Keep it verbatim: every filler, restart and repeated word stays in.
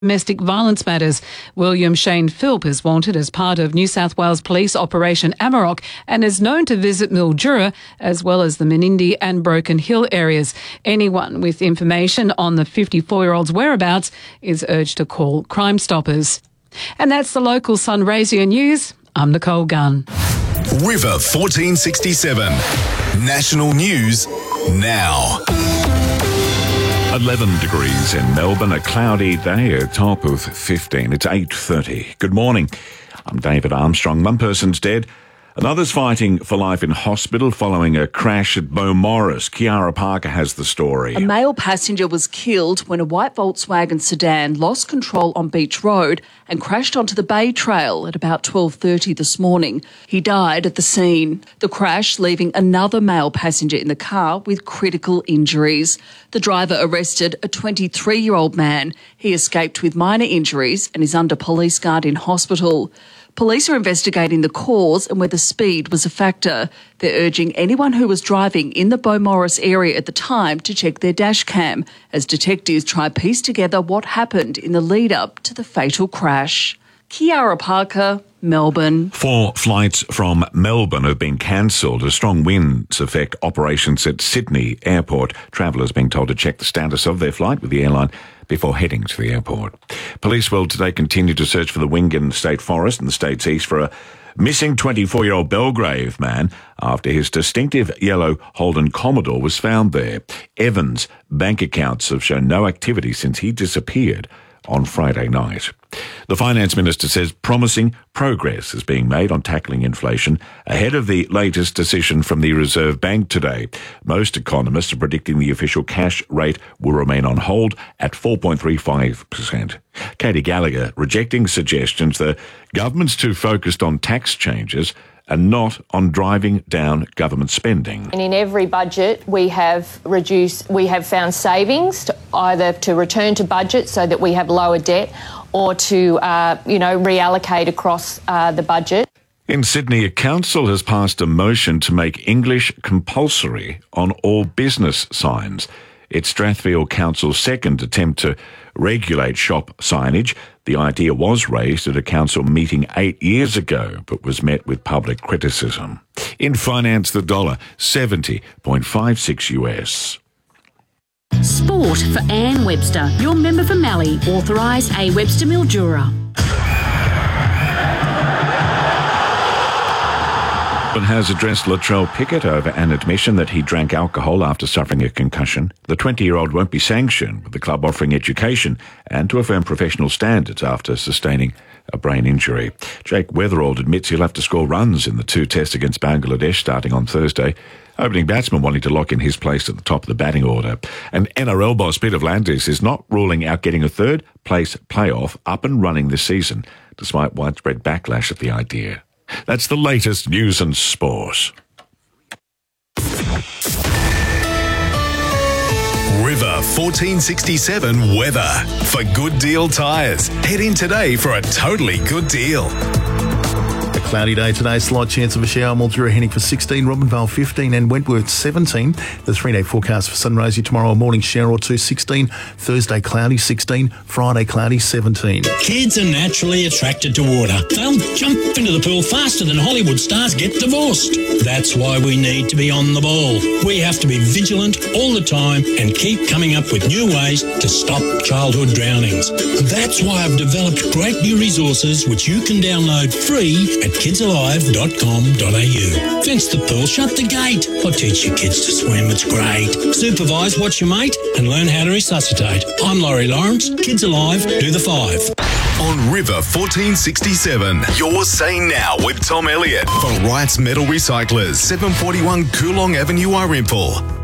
Domestic violence matters. William Shane Philp is wanted as part of New South Wales Police Operation Amarok and is known to visit Mildura as well as the Menindee and Broken Hill areas. Anyone with information on the fifty-four-year-old's whereabouts is urged to call Crime Stoppers. And that's the local Sunraysia News. I'm Nicole Gunn. River fourteen sixty-seven. National News now. eleven degrees in Melbourne, a cloudy day, a top of fifteen. It's eight thirty. Good morning. I'm David Armstrong. One person's dead. Another's fighting for life in hospital following a crash at Beaumaris. Kiara Parker has the story. A male passenger was killed when a white Volkswagen sedan lost control on Beach Road and crashed onto the Bay Trail at about twelve thirty this morning. He died at the scene. The crash leaving another male passenger in the car with critical injuries. The driver arrested a twenty-three-year-old man. He escaped with minor injuries and is under police guard in hospital. Police are investigating the cause and whether speed was a factor. They're urging anyone who was driving in the Beaumaris area at the time to check their dash cam as detectives try to piece together what happened in the lead-up to the fatal crash. Kiara Parker, Melbourne. Four flights from Melbourne have been cancelled as strong winds affect operations at Sydney Airport. Travellers being told to check the status of their flight with the airline before heading to the airport. Police will today continue to search for the Wingan State Forest in the state's east for a missing twenty-four-year-old Belgrave man after his distinctive yellow Holden Commodore was found there. Evans' bank accounts have shown no activity since he disappeared on Friday night. The Finance Minister says promising progress is being made on tackling inflation ahead of the latest decision from the Reserve Bank today. Most economists are predicting the official cash rate will remain on hold at four point three five percent. Katie Gallagher rejecting suggestions the government's too focused on tax changes and not on driving down government spending. And in every budget we have reduced, we have found savings to either to return to budget so that we have lower debt or to, uh, you know, reallocate across uh, the budget. In Sydney, a council has passed a motion to make English compulsory on all business signs. It's Strathfield Council's second attempt to regulate shop signage. The idea was raised at a council meeting eight years ago, but was met with public criticism. In finance, the dollar, seventy point five six U S. Sport for Anne Webster, your member for Mallee, authorised A Webster Mildura. But has addressed Latrell Pickett over an admission that he drank alcohol after suffering a concussion. The twenty-year-old won't be sanctioned, with the club offering education and to affirm professional standards after sustaining a brain injury. Jake Weatherald admits he'll have to score runs in the two tests against Bangladesh starting on Thursday. Opening batsman wanting to lock in his place at the top of the batting order. And N R L boss Peter V'landys is not ruling out getting a third-place playoff up and running this season, despite widespread backlash at the idea. That's the latest news and sport. River fourteen sixty-seven weather. For Good Deal Tyres, head in today for a totally good deal. A cloudy day today, slight chance of a shower. Mildura heading for sixteen, Robinvale fifteen and Wentworth seventeen. The three-day forecast for Sunraysia tomorrow, a morning shower or two, sixteen. Thursday cloudy, sixteen. Friday cloudy, seventeen. Kids are naturally attracted to water. They'll jump into the pool faster than Hollywood stars get divorced. That's why we need to be on the ball. We have to be vigilant all the time and keep coming up with new ways to stop childhood drownings. That's why I've developed great new resources which you can download free at kids alive dot com dot a u. Fence the pool, shut the gate, or teach your kids to swim, it's great. Supervise, watch your mate, and learn how to resuscitate. I'm Laurie Lawrence, Kids Alive, do the five. On River fourteen sixty-seven, you're saying now with Tom Elliott for Wright's Metal Recyclers, seven forty-one Coolong Avenue, Irimple.